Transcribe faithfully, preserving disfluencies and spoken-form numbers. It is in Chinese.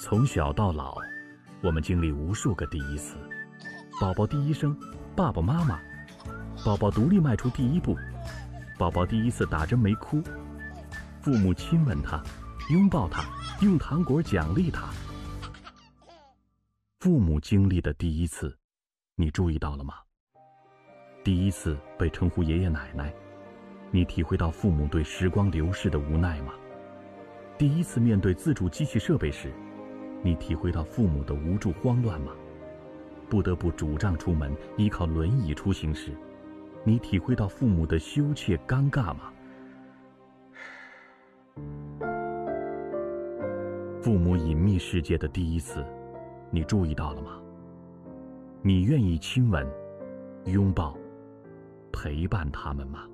从小到老，我们经历无数个第一次：宝宝第一声，爸爸妈妈；宝宝独立迈出第一步；宝宝第一次打针没哭；父母亲吻他，拥抱他，用糖果奖励他。父母经历的第一次，你注意到了吗？第一次被称呼爷爷奶奶，你体会到父母对时光流逝的无奈吗？第一次面对自主机器设备时，你体会到父母的无助慌乱吗？不得不拄杖出门，依靠轮椅出行时，你体会到父母的羞怯尴尬吗？父母隐秘世界的第一次，你注意到了吗？你愿意亲吻、拥抱、陪伴他们吗？